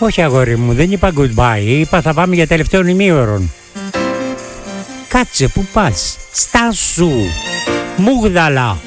Όχι αγόρι μου, δεν είπα goodbye, είπα θα πάμε για τελευταίο ημίωρο. Κάτσε, πού πας? Στάσου, μούγδαλα.